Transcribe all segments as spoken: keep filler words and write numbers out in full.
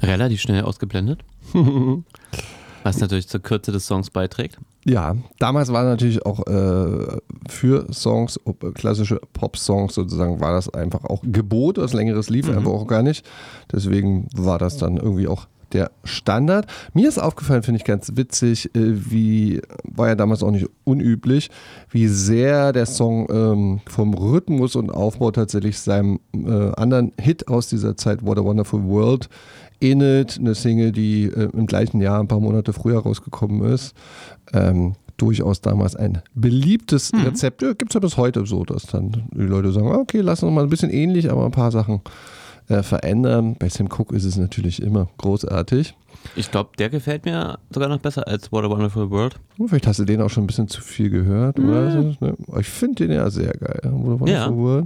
Relativ schnell ausgeblendet. Was natürlich zur Kürze des Songs beiträgt. Ja, damals war natürlich auch äh, für Songs, klassische Pop-Songs sozusagen, war das einfach auch Gebot. Das längeres lief mhm. einfach auch gar nicht. Deswegen war das dann irgendwie auch der Standard. Mir ist aufgefallen, finde ich ganz witzig, wie, war ja damals auch nicht unüblich, wie sehr der Song ähm, vom Rhythmus und Aufbau tatsächlich seinem äh, anderen Hit aus dieser Zeit, What a Wonderful World, ähnelt. Eine Single, die äh, im gleichen Jahr, ein paar Monate früher rausgekommen ist. Ähm, durchaus damals ein beliebtes mhm. Rezept. Ja, gibt es ja bis heute so, dass dann die Leute sagen, okay, lassen wir mal ein bisschen ähnlich, aber ein paar Sachen Äh, verändern. Bei Sam Cooke ist es natürlich immer großartig. Ich glaube, der gefällt mir sogar noch besser als What a Wonderful World. Vielleicht hast du den auch schon ein bisschen zu viel gehört, mhm. oder? Ne? Ich finde den ja sehr geil. What a Wonderful ja. World.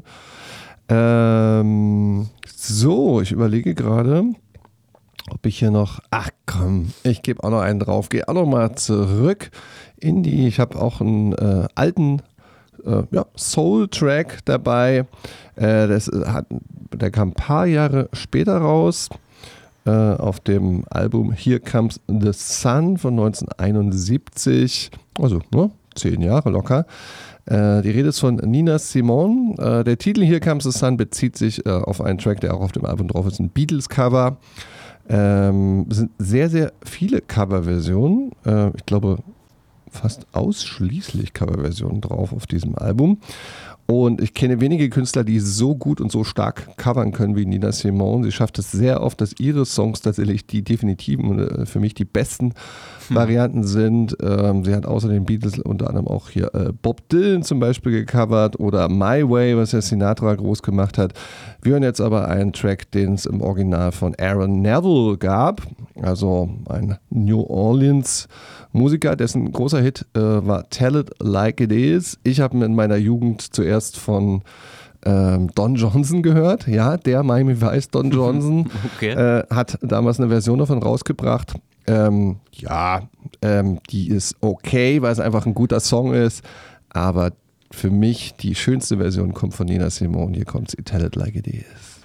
Ähm, so, ich überlege gerade, ob ich hier noch, ach komm, ich gebe auch noch einen drauf, gehe auch noch mal zurück in die, ich habe auch einen äh, alten äh, ja, Soul-Track dabei. Äh, das hat, der kam ein paar Jahre später raus, äh, auf dem Album Here Comes the Sun von neunzehnhunderteinundsiebzig, also ne, zehn Jahre locker. Äh, die Rede ist von Nina Simone. Äh, der Titel Here Comes the Sun bezieht sich äh, auf einen Track, der auch auf dem Album drauf ist, ein Beatles-Cover. Ähm, es sind sehr, sehr viele Coverversionen. Äh, ich glaube, fast ausschließlich Coverversionen drauf auf diesem Album. Und ich kenne wenige Künstler, die so gut und so stark covern können wie Nina Simone. Sie schafft es sehr oft, dass ihre Songs tatsächlich die definitiven, für mich die besten hm. Varianten sind. Ähm, sie hat außer den Beatles unter anderem auch hier äh, Bob Dylan zum Beispiel gecovert oder My Way, was ja Sinatra groß gemacht hat. Wir hören jetzt aber einen Track, den es im Original von Aaron Neville gab, also ein New Orleans Musiker, dessen großer Hit äh, war Tell It Like It Is. Ich habe in meiner Jugend zuerst von ähm, Don Johnson gehört. Ja, der Miami Vice Don Johnson okay. äh, hat damals eine Version davon rausgebracht. Ähm, ja, ähm, die ist okay, weil es einfach ein guter Song ist. Aber für mich die schönste Version kommt von Nina Simone. Hier kommt sie, Tell It Like It Is.